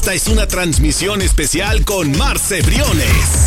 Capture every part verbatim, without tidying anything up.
Esta es una transmisión especial con Marce Briones.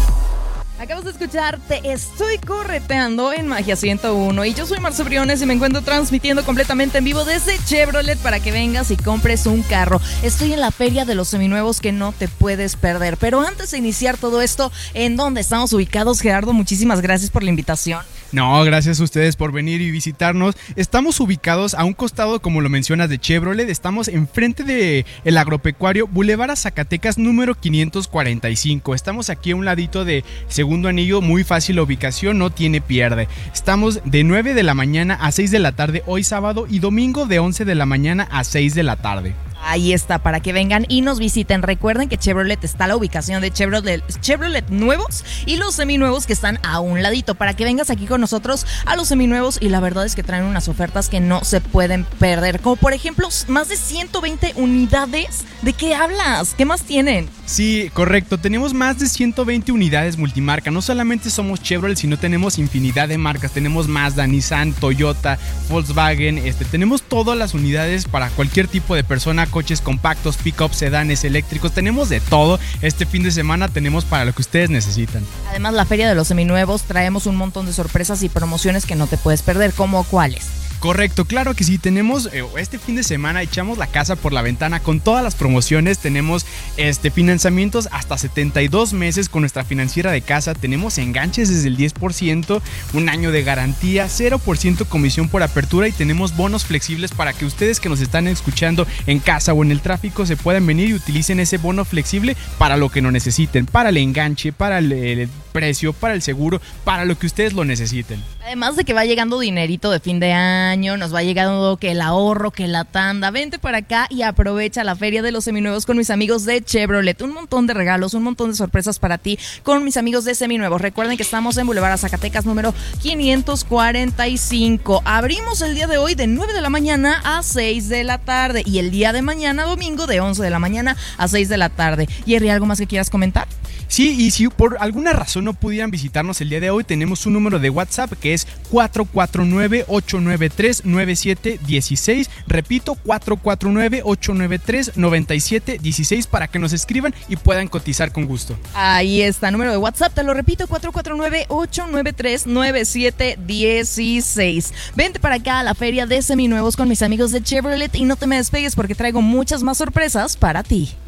Acabas de escuchar Te Estoy Correteando en Magia ciento uno y yo soy Marce Briones y me encuentro transmitiendo completamente en vivo desde Chevrolet para que vengas y compres un carro. Estoy en la feria de los seminuevos que no te puedes perder, pero antes de iniciar todo esto, ¿en dónde estamos ubicados, Gerardo? Muchísimas gracias por la invitación. No, gracias a ustedes por venir y visitarnos. Estamos ubicados a un costado, como lo mencionas, de Chevrolet. Estamos enfrente de el agropecuario Boulevard a Zacatecas número quinientos cuarenta y cinco. Estamos aquí a un ladito de Segundo Anillo, muy fácil la ubicación, no tiene pierde. Estamos de nueve de la mañana a seis de la tarde hoy sábado y domingo de once de la mañana a seis de la tarde. Ahí está, para que vengan y nos visiten. Recuerden que Chevrolet está a la ubicación de Chevrolet, Chevrolet nuevos y los seminuevos que están a un ladito. Para que vengas aquí con nosotros a los seminuevos y la verdad es que traen unas ofertas que no se pueden perder. Como por ejemplo, más de ciento veinte unidades. ¿De qué hablas? ¿Qué más tienen? Sí, correcto. Tenemos más de ciento veinte unidades multimarca. No solamente somos Chevrolet, sino tenemos infinidad de marcas. Tenemos Mazda, Nissan, Toyota, Volkswagen. Este, tenemos todas las unidades para cualquier tipo de persona. Coches compactos, pick-up, sedanes, eléctricos, tenemos de todo. Este fin de semana tenemos para lo que ustedes necesitan. Además, la Feria de los Seminuevos traemos un montón de sorpresas y promociones que no te puedes perder. ¿Cómo cuáles? Correcto, claro que sí, tenemos eh, este fin de semana echamos la casa por la ventana con todas las promociones, tenemos este financiamientos hasta setenta y dos meses con nuestra financiera de casa, tenemos enganches desde el diez por ciento, un año de garantía, cero por ciento comisión por apertura y tenemos bonos flexibles para que ustedes que nos están escuchando en casa o en el tráfico se puedan venir y utilicen ese bono flexible para lo que lo necesiten, para el enganche, para el, el precio, para el seguro, para lo que ustedes lo necesiten. Además de que va llegando dinerito de fin de año, nos va llegando que el ahorro, que la tanda. Vente para acá y aprovecha la Feria de los Seminuevos con mis amigos de Chevrolet. Un montón de regalos, un montón de sorpresas para ti con mis amigos de Seminuevos. Recuerden que estamos en Boulevard a Zacatecas número quinientos cuarenta y cinco. Abrimos el día de hoy de nueve de la mañana a seis de la tarde y el día de mañana, domingo, de once de la mañana a seis de la tarde. Jerry, ¿algo más que quieras comentar? Sí, y si por alguna razón no pudieran visitarnos el día de hoy, tenemos un número de WhatsApp que es cuatro cuatro nueve, ocho nueve tres, nueve siete uno seis. Repito, cuatro cuatro nueve, ocho nueve tres, nueve siete uno seis para que nos escriban y puedan cotizar con gusto. Ahí está, número de WhatsApp, te lo repito, cuatro cuatro nueve, ocho nueve tres, nueve siete uno seis. Vente para acá a la Feria de Seminuevos con mis amigos de Chevrolet y no te me despegues porque traigo muchas más sorpresas para ti.